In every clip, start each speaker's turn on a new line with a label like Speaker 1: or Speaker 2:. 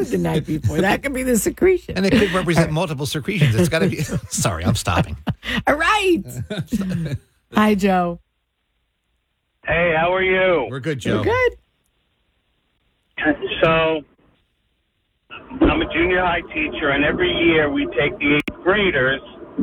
Speaker 1: food the night before. That could be the secretion.
Speaker 2: And it could represent multiple secretions. It's got to be. Sorry, I'm stopping.
Speaker 1: All right. Hi, Joe.
Speaker 3: Hey, how are you?
Speaker 2: We're good, Joe.
Speaker 1: We're good.
Speaker 3: So, I'm a junior high teacher, and every year we take the 8th graders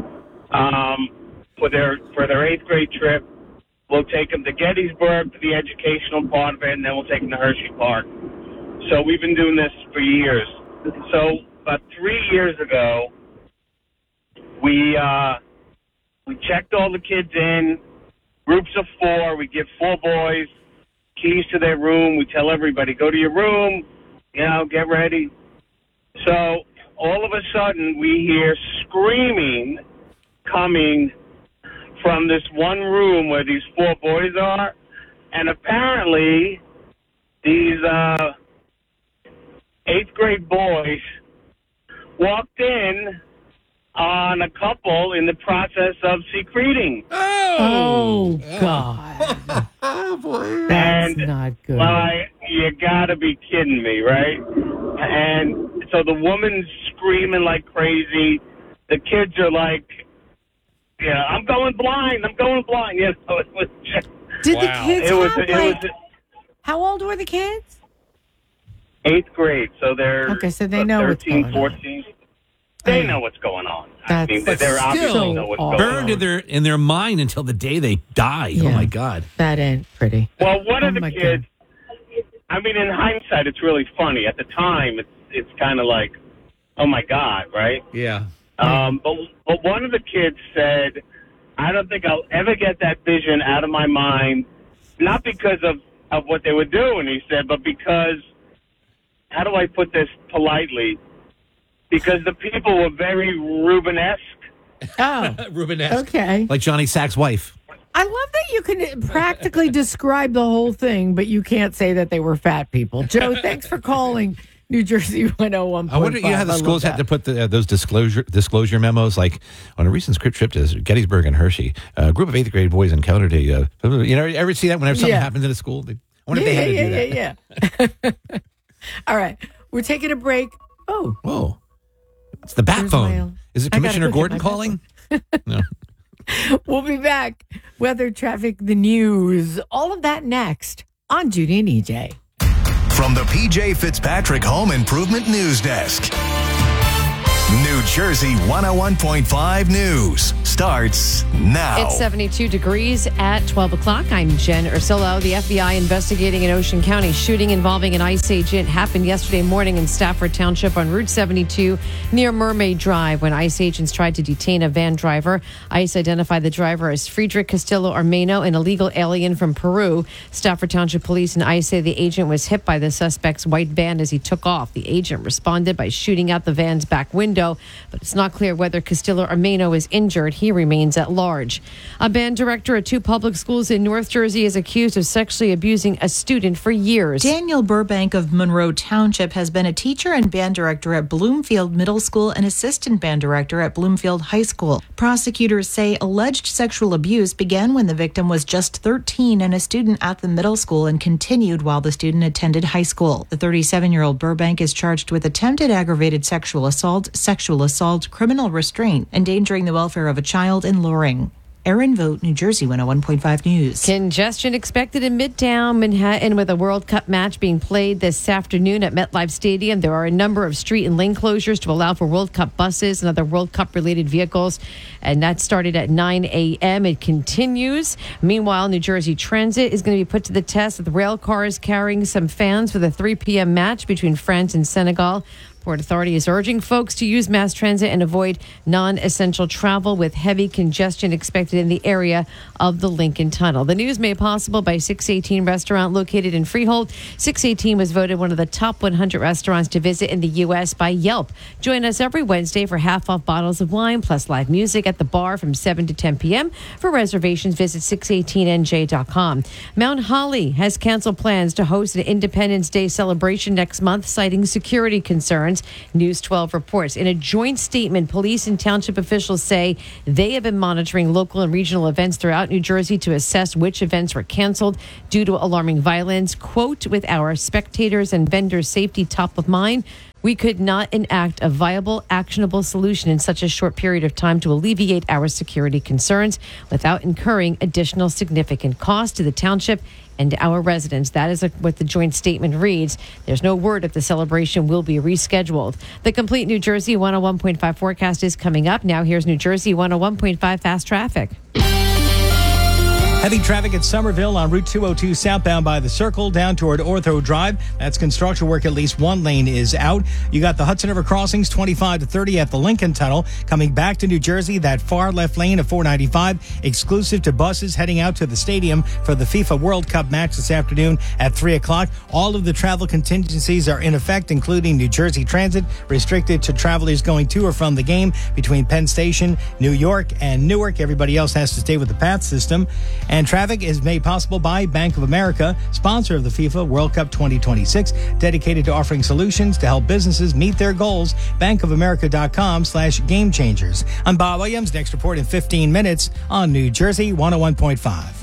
Speaker 3: for their 8th grade trip. We'll take them to Gettysburg for the educational part of it, and then we'll take them to Hershey Park. So we've been doing this for years. So about 3 years ago, we checked all the kids in, groups of 4. We give 4 boys keys to their room. We tell everybody, go to your room, get ready. So all of a sudden, we hear screaming coming from this one room where these 4 boys are. And apparently, these 8th grade boys walked in on a couple in the process of secreting.
Speaker 1: Oh, God.
Speaker 2: Oh, boy.
Speaker 1: That's not good.
Speaker 3: You gotta be kidding me, right? And so the woman's screaming like crazy. The kids are like, I'm going blind. It was just...
Speaker 1: Did the kids
Speaker 3: it was
Speaker 1: how old were the kids?
Speaker 3: 8th grade, so they're
Speaker 1: okay, so they know
Speaker 3: 13,
Speaker 1: what's going
Speaker 3: 14. They know what's going on.
Speaker 1: That's
Speaker 3: they're obviously
Speaker 1: still
Speaker 3: know what's
Speaker 1: awful.
Speaker 3: going on.
Speaker 2: Burned in their mind until the day they die.
Speaker 1: Yeah.
Speaker 2: Oh, my God.
Speaker 1: That ain't pretty.
Speaker 3: Well, one of the
Speaker 1: my
Speaker 3: kids,
Speaker 1: God.
Speaker 3: in hindsight, it's really funny. At the time, it's kind of like, oh, my God, right?
Speaker 2: Yeah.
Speaker 3: But one of the kids said, I don't think I'll ever get that vision out of my mind, not because of what they were doing, he said, but because, how do I put this politely? Because the people were very Rubenesque.
Speaker 1: Oh,
Speaker 2: Rubenesque.
Speaker 1: okay.
Speaker 2: Like Johnny Sack's wife.
Speaker 1: I love that you can practically describe the whole thing, but you can't say that they were fat people. Joe, thanks for calling New Jersey 101.5.
Speaker 2: I wonder, how the schools had to put those disclosure memos, like on a recent trip to Gettysburg and Hershey, a group of 8th grade boys encountered ever see that whenever something happens in a school? I wonder if they had to do that.
Speaker 1: Yeah. All right. We're taking a break. Oh.
Speaker 2: Whoa. It's the bat phone. Is it Commissioner Gordon calling? No.
Speaker 1: We'll be back. Weather, traffic, the news. All of that next on Judy and EJ.
Speaker 4: From the PJ Fitzpatrick Home Improvement News Desk. New Jersey 101.5 News starts now.
Speaker 5: It's 72 degrees at 12 o'clock. I'm Jen Ursillo. The FBI investigating an Ocean County shooting involving an ICE agent happened yesterday morning in Stafford Township on Route 72 near Mermaid Drive when ICE agents tried to detain a van driver. ICE identified the driver as Friedrich Castillo Armeno, an illegal alien from Peru. Stafford Township Police and ICE say the agent was hit by the suspect's white van as he took off. The agent responded by shooting out the van's back window, but it's not clear whether Castillo Armeno is injured. He remains at large. A band director at 2 public schools in North Jersey is accused of sexually abusing a student for years.
Speaker 6: Daniel Burbank of Monroe Township has been a teacher and band director at Bloomfield Middle School and assistant band director at Bloomfield High School. Prosecutors say alleged sexual abuse began when the victim was just 13 and a student at the middle school and continued while the student attended high school. The 37-year-old Burbank is charged with attempted aggravated sexual assault, criminal restraint, endangering the welfare of a child, and luring. Erin Vogt, New Jersey 101.5 News.
Speaker 5: Congestion expected in Midtown Manhattan with a World Cup match being played this afternoon at MetLife Stadium. There are a number of street and lane closures to allow for World Cup buses and other World Cup related vehicles. And that started at 9 a.m. It continues. Meanwhile, New Jersey Transit is going to be put to the test with rail cars carrying some fans for the 3 p.m. match between France and Senegal. Port Authority is urging folks to use mass transit and avoid non-essential travel with heavy congestion expected in the area of the Lincoln Tunnel. The news made possible by 618 Restaurant located in Freehold. 618 was voted one of the top 100 restaurants to visit in the U.S. by Yelp. Join us every Wednesday for half-off bottles of wine plus live music at the bar from 7 to 10 p.m. For reservations, visit 618nj.com. Mount Holly has canceled plans to host an Independence Day celebration next month, citing security concerns. News 12 reports. In a joint statement, police and township officials say they have been monitoring local and regional events throughout New Jersey to assess which events were canceled due to alarming violence. Quote, with our spectators and vendors' safety top of mind, We could not enact a viable, actionable solution in such a short period of time to alleviate our security concerns without incurring additional significant cost to the township and our residents. That is what the joint statement reads. There's no word if the celebration will be rescheduled. The complete New Jersey 101.5 forecast is coming up. Now here's New Jersey 101.5 fast traffic.
Speaker 7: Heavy traffic at Somerville on Route 202 southbound by the Circle down toward Ortho Drive. That's construction work. At least one lane is out. You got the Hudson River crossings 25 to 30 at the Lincoln Tunnel. Coming back to New Jersey, that far left lane of 495 exclusive to buses heading out to the stadium for the FIFA World Cup match this afternoon at 3 o'clock. All of the travel contingencies are in effect, including New Jersey Transit, restricted to travelers going to or from the game between Penn Station, New York, and Newark. Everybody else has to stay with the PATH system. And traffic is made possible by Bank of America, sponsor of the FIFA World Cup 2026, dedicated to offering solutions to help businesses meet their goals. bankofamerica.com/game changers. I'm Bob Williams. Next report in 15 minutes on New Jersey 101.5.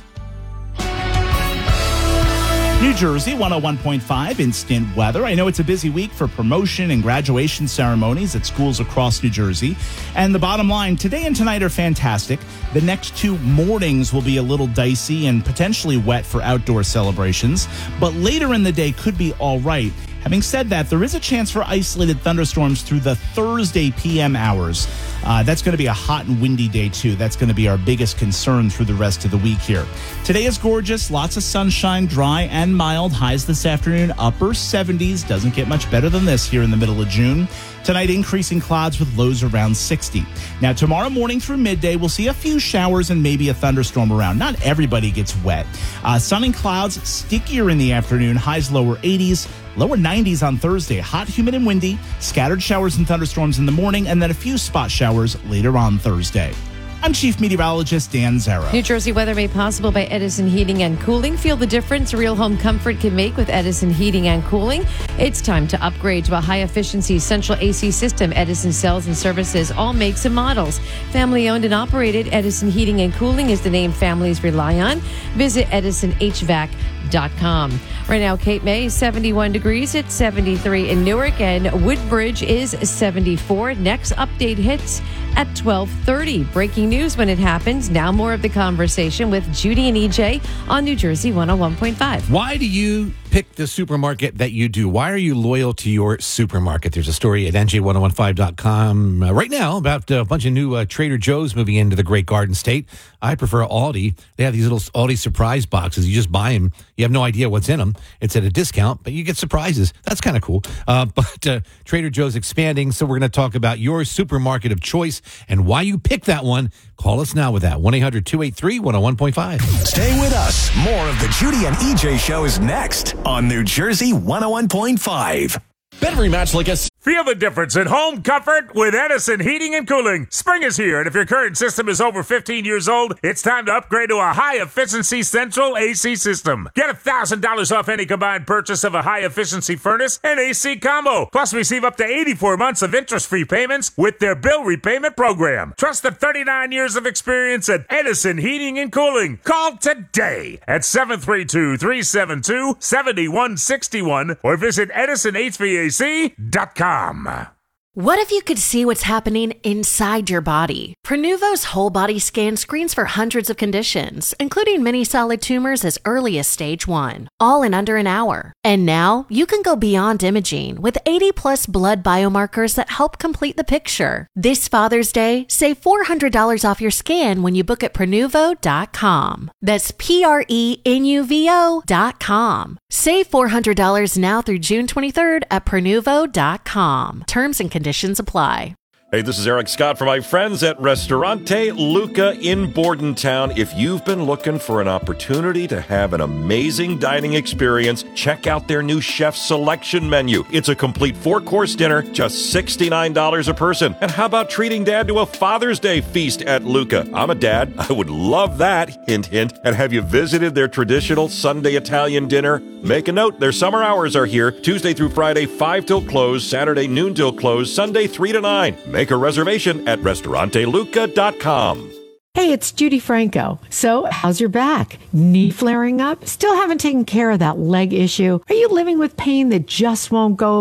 Speaker 8: New Jersey 101.5 instant weather. I know it's a busy week for promotion and graduation ceremonies at schools across New Jersey. And the bottom line, today and tonight are fantastic. The next 2 mornings will be a little dicey and potentially wet for outdoor celebrations. But later in the day could be all right. Having said that, there is a chance for isolated thunderstorms through the Thursday PM hours. That's going to be a hot and windy day, too. That's going to be our biggest concern through the rest of the week here. Today is gorgeous. Lots of sunshine, dry and mild. Highs this afternoon, upper 70s. Doesn't get much better than this here in the middle of June. Tonight, increasing clouds with lows around 60. Now, tomorrow morning through midday, we'll see a few showers and maybe a thunderstorm around. Not everybody gets wet. Sun and clouds, stickier in the afternoon. Highs lower 80s. Lower 90s on Thursday. Hot, humid, and windy. Scattered showers and thunderstorms in the morning, and then a few spot showers later on Thursday. I'm Chief Meteorologist Dan Zarrow.
Speaker 5: New Jersey weather made possible by Edison Heating and Cooling. Feel the difference real home comfort can make with Edison Heating and Cooling. It's time to upgrade to a high-efficiency central AC system. Edison sells and services all makes and models. Family-owned and operated, Edison Heating and Cooling is the name families rely on. Visit EdisonHVAC.com. Right now, Cape May, 71 degrees. It's 73 in Newark, and Woodbridge is 74. Next update hits at 12:30. Breaking news when it happens. Now more of the conversation with Judy and EJ on New Jersey 101.5.
Speaker 2: Why do you pick the supermarket that you do? Why are you loyal to your supermarket? There's a story at NJ1015.com right now about a bunch of new Trader Joe's moving into the Great Garden State. I prefer Aldi. They have these little Aldi surprise boxes. You just buy them. You have no idea what's in them. It's at a discount, but you get surprises. That's kind of cool. But Trader Joe's expanding, so we're going to talk about your supermarket of choice and why you pick that one. Call us now with that. 1-800-283-101.5.
Speaker 4: Stay with us. More of the Judy and EJ Show is next on New Jersey 101.5.
Speaker 9: Bet every match like us.
Speaker 10: Feel the difference in home comfort with Edison Heating and Cooling. Spring is here, and if your current system is over 15 years old, it's time to upgrade to a high-efficiency central AC system. Get $1,000 off any combined purchase of a high-efficiency furnace and AC combo. Plus, receive up to 84 months of interest-free payments with their bill repayment program. Trust the 39 years of experience at Edison Heating and Cooling. Call today at 732-372-7161 or visit EdisonHVAC.com.
Speaker 11: What if you could see what's happening inside your body? Prenuvo's whole body scan screens for hundreds of conditions, including many solid tumors as early as stage 1, all in under an hour. And now you can go beyond imaging with 80+ blood biomarkers that help complete the picture. This Father's Day, save $400 off your scan when you book at Prenuvo.com. That's Prenuvo.com. Save $400 now through June 23rd at Prenuvo.com. Terms and conditions apply.
Speaker 9: Hey, this is Eric Scott for my friends at Ristorante Luca in Bordentown. If you've been looking for an opportunity to have an amazing dining experience, check out their new chef selection menu. It's a complete 4-course dinner, just $69 a person. And how about treating Dad to a Father's Day feast at Luca? I'm a dad. I would love that. Hint, hint. And have you visited their traditional Sunday Italian dinner? Make a note. Their summer hours are here, Tuesday through Friday, 5 till close, Saturday noon till close, Sunday 3 to 9. Make a reservation at restauranteluca.com.
Speaker 1: Hey, it's Judy Franco. So, how's your back? Knee flaring up? Still haven't taken care of that leg issue? Are you living with pain that just won't go away?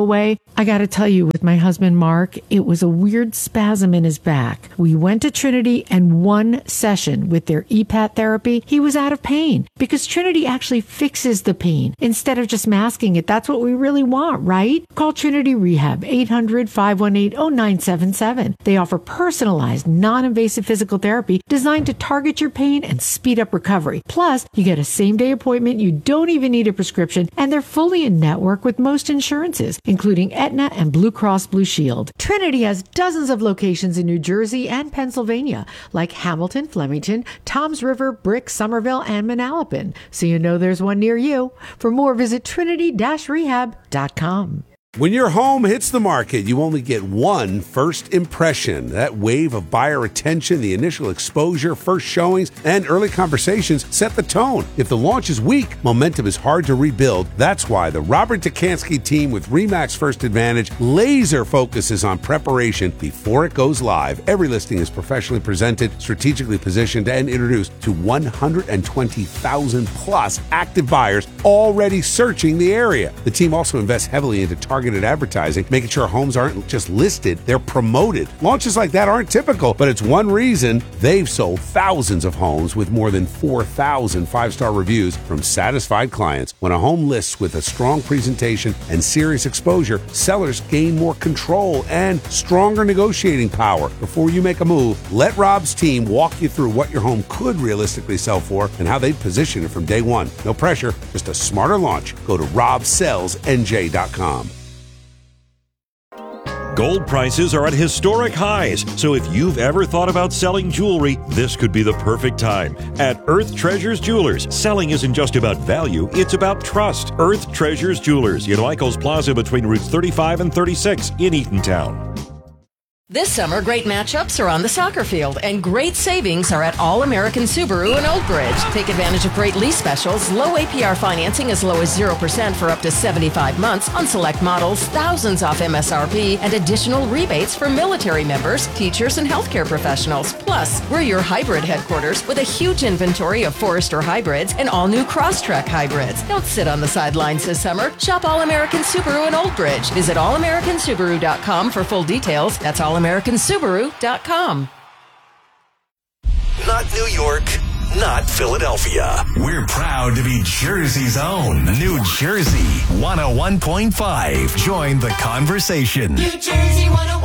Speaker 1: I got to tell you, with my husband, Mark, it was a weird spasm in his back. We went to Trinity, and one session with their EPAT therapy, he was out of pain because Trinity actually fixes the pain instead of just masking it. That's what we really want, right? Call Trinity Rehab, 800-518-0977. They offer personalized, non-invasive physical therapy designed to target your pain and speed up recovery. Plus, you get a same-day appointment. You don't even need a prescription, and they're fully in network with most insurances, including Aetna and Blue Cross Blue Shield. Trinity has dozens of locations in New Jersey and Pennsylvania, like Hamilton, Flemington, Toms River, Brick, Somerville, and Manalapan. So you know there's one near you. For more, visit trinity-rehab.com.
Speaker 12: When your home hits the market, you only get one first impression. That wave of buyer attention, the initial exposure, first showings, and early conversations set the tone. If the launch is weak, momentum is hard to rebuild. That's why the Robert Dukansky team with RE/MAX First Advantage laser focuses on preparation before it goes live. Every listing is professionally presented, strategically positioned, and introduced to 120,000 plus active buyers already searching the area. The team also invests heavily into targeted advertising, making sure homes aren't just listed, they're promoted. Launches like that aren't typical, but it's one reason they've sold thousands of homes with more than 4,000 five-star reviews from satisfied clients. When a home lists with a strong presentation and serious exposure, sellers gain more control and stronger negotiating power. Before you make a move, let Rob's team walk you through what your home could realistically sell for and how they'd position it from day one. No pressure, just a smarter launch. Go to robsellsnj.com.
Speaker 9: Gold prices are at historic highs, so if you've ever thought about selling jewelry, this could be the perfect time. At Earth Treasures Jewelers, selling isn't just about value, it's about trust. Earth Treasures Jewelers in Lycos Plaza between routes 35 and 36 in Eatontown.
Speaker 13: This summer, great matchups are on the soccer field, and great savings are at All American Subaru in Old Bridge. Take advantage of great lease specials, low APR financing as low as 0% for up to 75 months on select models, thousands off MSRP, and additional rebates for military members, teachers, and healthcare professionals. Plus, we're your hybrid headquarters with a huge inventory of Forester hybrids and all-new Crosstrek hybrids. Don't sit on the sidelines this summer. Shop All American Subaru in Old Bridge. Visit allamericansubaru.com for full details. That's allamericansubaru.com.
Speaker 4: Not New York, not Philadelphia. We're proud to be Jersey's own New Jersey 101.5. Join the conversation.
Speaker 14: New Jersey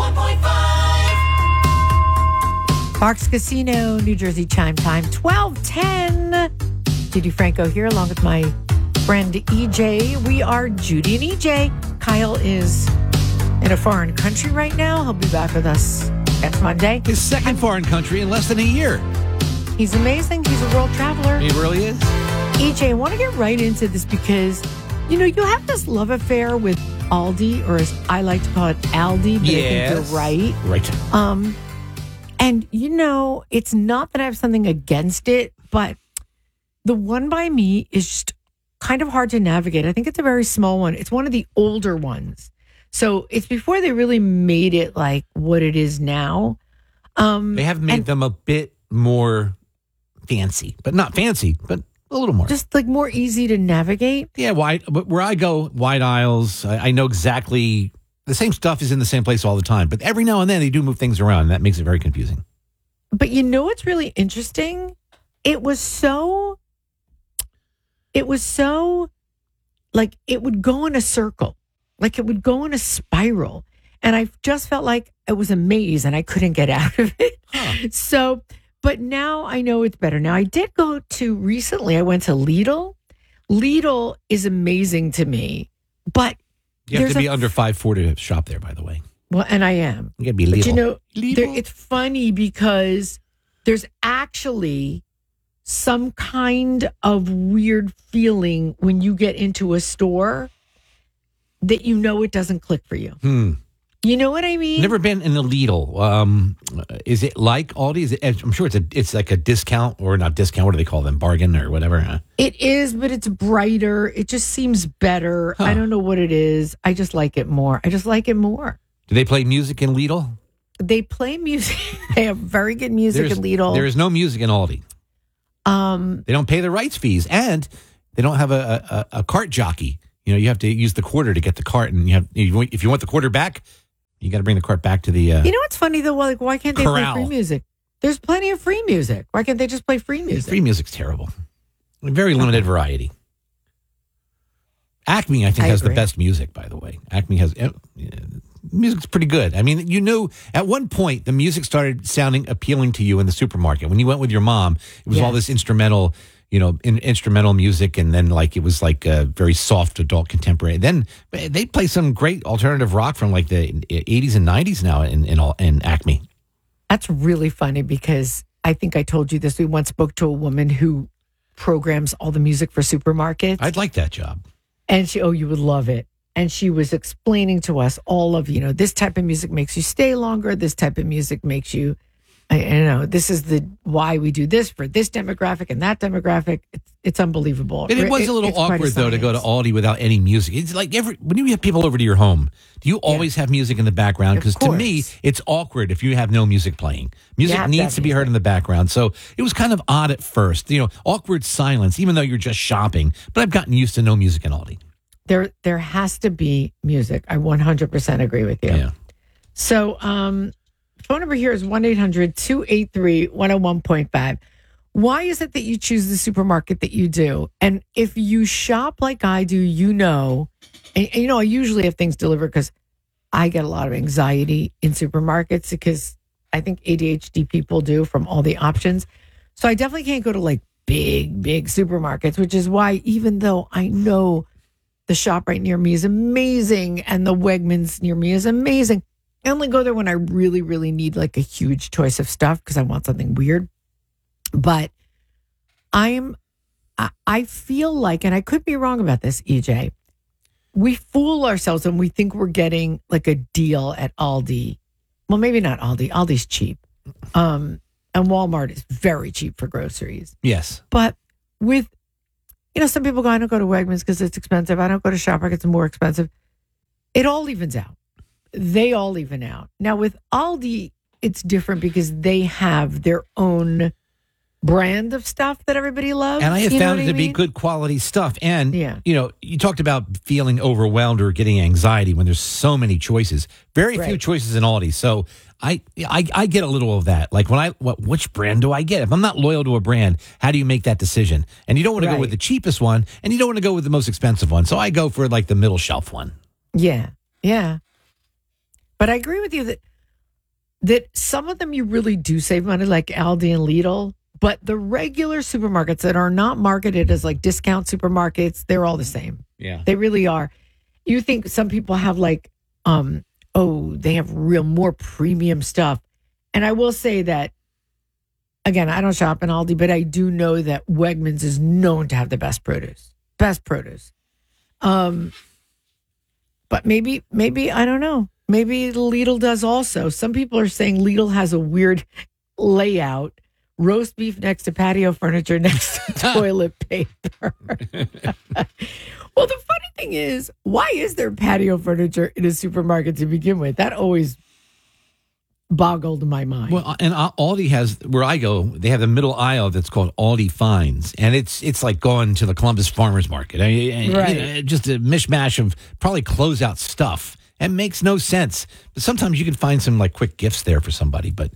Speaker 14: 101.5.
Speaker 1: Parks Casino, New Jersey chime time, 12:10. Judy Franco here along with my friend EJ. We are Judy and EJ. Kyle is in a foreign country right now. He'll be back with us next Monday.
Speaker 2: His second foreign country in less than a year.
Speaker 1: He's amazing. He's a world traveler.
Speaker 2: He really is.
Speaker 1: EJ, I want to get right into this because, you know, you have this love affair with Aldi, or as I like to call it, Aldi, but
Speaker 2: yes.
Speaker 1: I think you're right.
Speaker 2: Right.
Speaker 1: And, you know, it's not that I have something against it, but the one by me is just kind of hard to navigate. I think it's a very small one. It's one of the older ones. So it's before they really made it like what it is now.
Speaker 2: They have made them a bit more fancy, but not fancy, but a little more.
Speaker 1: Just like more easy to navigate.
Speaker 2: Yeah, but where I go, wide aisles, I know exactly the same stuff is in the same place all the time. But every now and then they do move things around. And that makes it very confusing.
Speaker 1: But you know what's really interesting? It was so like it would go in a circle. Like it would go in a spiral. And I just felt like it was a maze and I couldn't get out of it. Huh. So, but now I know it's better. Now I did go to recently, I went to Lidl. Lidl is amazing to me, but
Speaker 2: you have to be under 5'4" to shop there, by the way.
Speaker 1: Well, and I am.
Speaker 2: You got to be Lidl.
Speaker 1: But you know, it's funny because there's actually some kind of weird feeling when you get into a store that you know it doesn't click for you. You know what I mean?
Speaker 2: Never been in a Lidl. Is it like Aldi? I'm sure it's like a discount or not discount. What do they call them? Bargain or whatever? Huh?
Speaker 1: It is, but it's brighter. It just seems better. Huh. I don't know what it is. I just like it more. Do
Speaker 2: they play music in Lidl?
Speaker 1: They play music. They have very good music in Lidl.
Speaker 2: There is no music in Aldi. They don't pay the rights fees, and they don't have a cart jockey. You have to use the quarter to get the cart, and if you want the quarter back, you got to bring the cart back to the.
Speaker 1: You know what's funny though? Like, why can't they
Speaker 2: corral.
Speaker 1: play free music? There's plenty of free music. Why can't they just play free music?
Speaker 2: Free music's terrible. Very limited variety. Acme, I think, has the best music. By the way, Acme has music's pretty good. I mean, at one point the music started sounding appealing to you in the supermarket when you went with your mom. It was all this instrumental. Instrumental music, and then it was very soft adult contemporary. Then they play some great alternative rock from like the 80s and 90s now in Acme.
Speaker 1: That's really funny because I think I told you this. We once spoke to a woman who programs all the music for supermarkets.
Speaker 2: I'd like that job.
Speaker 1: And you would love it. And she was explaining to us all of, this type of music makes you stay longer. This type of music makes you, this is why we do this for this demographic and that demographic. It's unbelievable.
Speaker 2: And it was a little awkward, though, to go to Aldi without any music. It's like when you have people over to your home, do you always have music in the background? Because to me, it's awkward if you have no music playing. Music needs to be heard in the background. So it was kind of odd at first, awkward silence, even though you're just shopping. But I've gotten used to no music in Aldi.
Speaker 1: There has to be music. I 100% agree with you.
Speaker 2: Yeah.
Speaker 1: So, phone number here is 1-800-283-101.5. Why is it that you choose the supermarket that you do? And if you shop like I do, and I usually have things delivered because I get a lot of anxiety in supermarkets because I think ADHD people do from all the options. So I definitely can't go to big supermarkets, which is why even though I know the ShopRite near me is amazing and the Wegmans near me is amazing, I only go there when I really, really need a huge choice of stuff because I want something weird. But I feel like, and I could be wrong about this, EJ, we fool ourselves and we think we're getting a deal at Aldi. Well, maybe not Aldi. Aldi's cheap. And Walmart is very cheap for groceries.
Speaker 2: Yes.
Speaker 1: But with, some people go, I don't go to Wegmans because it's expensive. I don't go to ShopRite, it's more expensive. It all evens out. They all even out. Now with Aldi, it's different because they have their own brand of stuff that everybody loves.
Speaker 2: And I have found it to be good quality stuff. And, you talked about feeling overwhelmed or getting anxiety when there's so many choices. Very few choices in Aldi. So I get a little of that. Like which brand do I get? If I'm not loyal to a brand, how do you make that decision? And you don't want to go with the cheapest one, and you don't want to go with the most expensive one. So I go for the middle shelf one.
Speaker 1: Yeah. Yeah. But I agree with you that some of them you really do save money, like Aldi and Lidl. But the regular supermarkets that are not marketed as discount supermarkets, they're all the same.
Speaker 2: Yeah.
Speaker 1: They really are. You think some people have they have more premium stuff. And I will say that, again, I don't shop in Aldi, but I do know that Wegmans is known to have the best produce. But maybe, I don't know. Maybe Lidl does also. Some people are saying Lidl has a weird layout. Roast beef next to patio furniture next to toilet paper. Well, the funny thing is, why is there patio furniture in a supermarket to begin with? That always boggled my mind.
Speaker 2: Well, and Aldi has, where I go, they have the middle aisle that's called Aldi Finds. And it's like going to the Columbus Farmers Market. Just a mishmash of probably closeout stuff. It makes no sense. But sometimes you can find some quick gifts there for somebody, but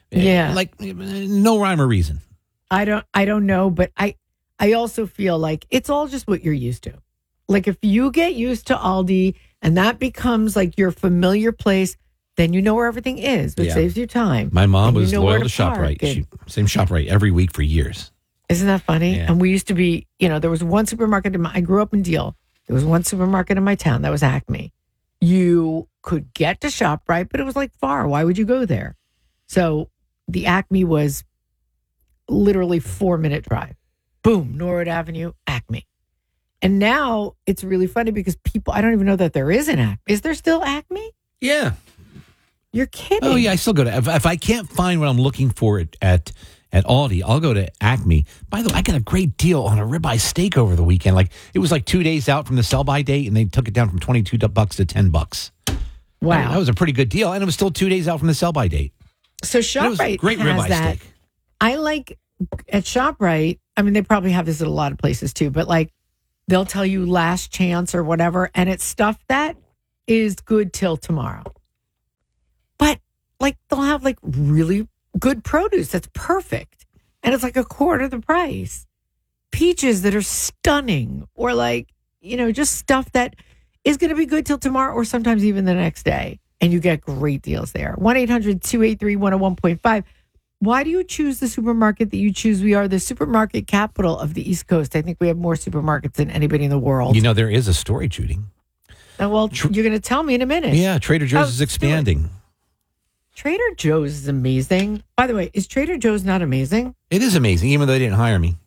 Speaker 2: no rhyme or reason.
Speaker 1: I don't know, but I also feel like it's all just what you're used to. If you get used to Aldi and that becomes your familiar place, then you know where everything is, which saves you time.
Speaker 2: My mom was loyal to ShopRite. Same ShopRite every week for years.
Speaker 1: Isn't that funny?
Speaker 2: Yeah.
Speaker 1: And we used to be, there was one supermarket I grew up in Deal. There was one supermarket in my town that was Acme. You could get to ShopRite, but it was far. Why would you go there? So the Acme was literally 4-minute drive. Boom, Norwood Avenue, Acme. And now it's really funny because I don't even know that there is an Acme. Is there still Acme?
Speaker 2: Yeah.
Speaker 1: You're kidding.
Speaker 2: Oh, yeah, I still go to, if I can't find what I'm looking for at Aldi, I'll go to Acme. By the way, I got a great deal on a ribeye steak over the weekend. It was 2 days out from the sell-by date, and they took it down from $22 to $10.
Speaker 1: Wow.
Speaker 2: That was a pretty good deal, and it was still 2 days out from the sell-by date.
Speaker 1: So ShopRite
Speaker 2: great
Speaker 1: has
Speaker 2: ribeye
Speaker 1: that.
Speaker 2: steak.
Speaker 1: I like at ShopRite, they probably have this at a lot of places too, but they'll tell you last chance or whatever, and it's stuff that is good till tomorrow. But like they'll have like really good produce that's perfect, and it's like a quarter the price. Peaches that are stunning, or like, just stuff that is going to be good till tomorrow or sometimes even the next day. And you get great deals there. 1-800-283-101.5. Why do you choose the supermarket that you choose? We are the supermarket capital of the East Coast. I think we have more supermarkets than anybody in the world.
Speaker 2: There is a story, Judy.
Speaker 1: Well, you're going to tell me in a minute.
Speaker 2: Yeah, Trader Joe's is expanding.
Speaker 1: Trader Joe's is amazing. By the way, is Trader Joe's not amazing?
Speaker 2: It is amazing, even though they didn't hire me.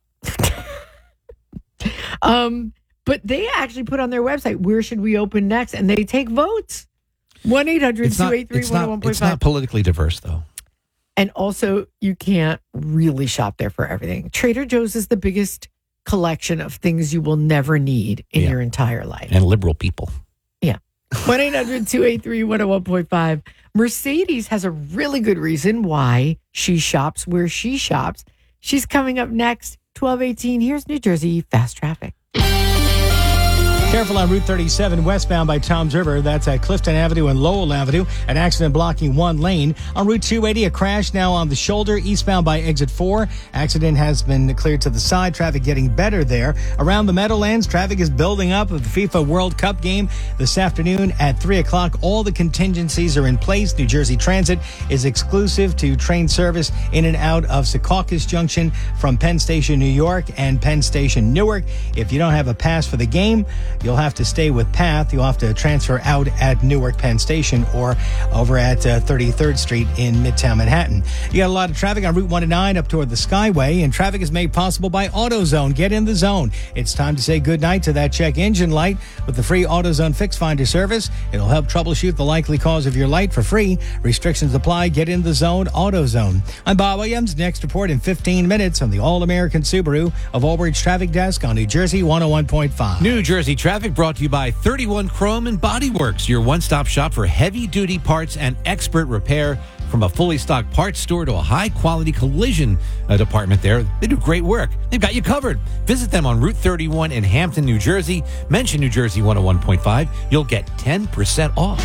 Speaker 1: But they actually put on their website, where should we open next? And they take votes. 1-800-283-101.5.
Speaker 2: It's not politically diverse, though.
Speaker 1: And also, you can't really shop there for everything. Trader Joe's is the biggest collection of things you will never need in your entire life.
Speaker 2: And liberal people.
Speaker 1: Yeah. 1-800-283-101.5. Mercedes has a really good reason why she shops where she shops. She's coming up next, 12:18. Here's New Jersey Fast Traffic.
Speaker 7: Careful on Route 37 westbound by Toms River. That's at Clifton Avenue and Lowell Avenue. An accident blocking one lane. On Route 280, a crash now on the shoulder eastbound by Exit 4. Accident has been cleared to the side. Traffic getting better there. Around the Meadowlands, traffic is building up with the FIFA World Cup game this afternoon at 3 o'clock. All the contingencies are in place. New Jersey Transit is exclusive to train service in and out of Secaucus Junction from Penn Station, New York and Penn Station, Newark. If you don't have a pass for the game, you'll have to stay with PATH. You'll have to transfer out at Newark Penn Station or over at 33rd Street in Midtown Manhattan. You got a lot of traffic on Route 109 up toward the Skyway, and traffic is made possible by AutoZone. Get in the zone. It's time to say goodnight to that check engine light with the free AutoZone Fix Finder service. It'll help troubleshoot the likely cause of your light for free. Restrictions apply. Get in the zone. AutoZone. I'm Bob Williams. Next report in 15 minutes on the All-American Subaru of Old Bridge Traffic Desk on New Jersey 101.5.
Speaker 2: New Jersey Traffic brought to you by 31 Chrome and Body Works, your one-stop shop for heavy-duty parts and expert repair. From a fully stocked parts store to a high-quality collision department there, they do great work. They've got you covered. Visit them on Route 31 in Hampton, New Jersey. Mention New Jersey 101.5. You'll get 10% off.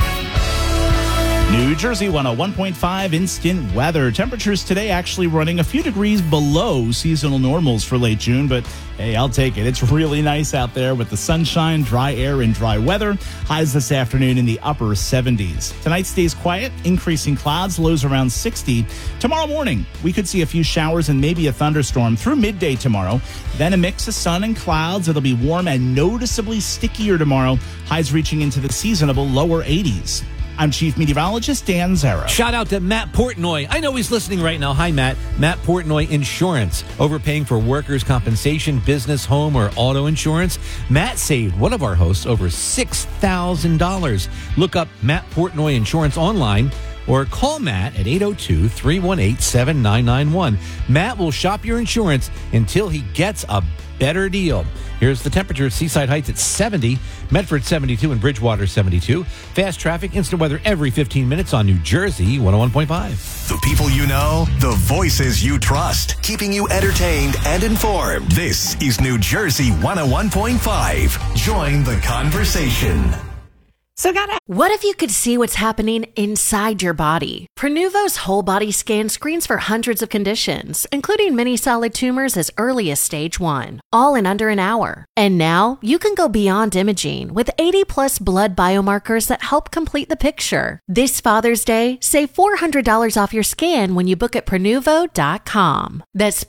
Speaker 8: New Jersey 101.5 instant weather. Temperatures today actually running a few degrees below seasonal normals for late June, but hey, I'll take it. It's really nice out there with the sunshine, dry air, and dry weather. Highs this afternoon in the upper 70s. Tonight stays quiet, increasing clouds, lows around 60. Tomorrow morning, we could see a few showers and maybe a thunderstorm through midday tomorrow. Then a mix of sun and clouds. It'll be warm and noticeably stickier tomorrow. Highs reaching into the seasonable lower 80s. I'm Chief Meteorologist Dan Zara.
Speaker 2: Shout out to Matt Portnoy. I know he's listening right now. Hi, Matt. Matt Portnoy Insurance. Overpaying for workers' compensation, business, home, or auto insurance. Matt saved one of our hosts over $6,000. Look up Matt Portnoy Insurance online or call Matt at 802-318-7991. Matt will shop your insurance until he gets a better deal. Here's the temperature. Seaside Heights at 70, Medford 72, and Bridgewater 72. Fast traffic, instant weather every 15 minutes on New Jersey 101.5.
Speaker 4: The people you know, the voices you trust, keeping you entertained and informed. This is New Jersey 101.5. Join the conversation.
Speaker 11: What if you could see what's happening inside your body? Prenuvo's whole body scan screens for hundreds of conditions, including many solid tumors as early as stage 1, all in under an hour. And now you can go beyond imaging with 80 plus blood biomarkers that help complete the picture. This Father's Day, save $400 off your scan when you book at Prenuvo.com. That's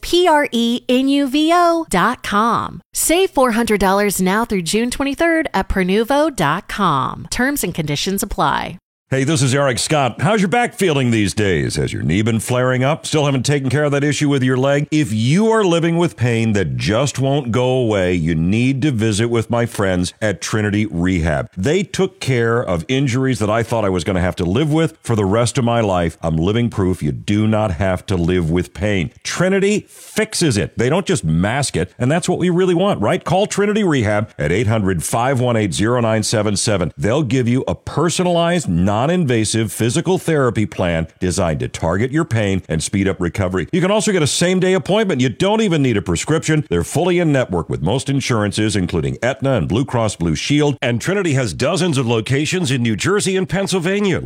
Speaker 11: Prenuvo.com. Save $400 now through June 23rd at Prenuvo.com. Terms and conditions apply.
Speaker 9: Hey, this is Eric Scott. How's your back feeling these days? Has your knee been flaring up? Still haven't taken care of that issue with your leg? If you are living with pain that just won't go away, you need to visit with my friends at Trinity Rehab. They took care of injuries that I thought I was going to have to live with for the rest of my life. I'm living proof you do not have to live with pain. Trinity fixes it. They don't just mask it, and that's what we really want, right? Call Trinity Rehab at 800-518-0977. They'll give you a personalized, non-invasive physical therapy plan designed to target your pain and speed up recovery. You can also get a same-day appointment. You don't even need a prescription. They're fully in network with most insurances, including Aetna and Blue Cross Blue Shield, and Trinity has dozens of locations in New Jersey and Pennsylvania.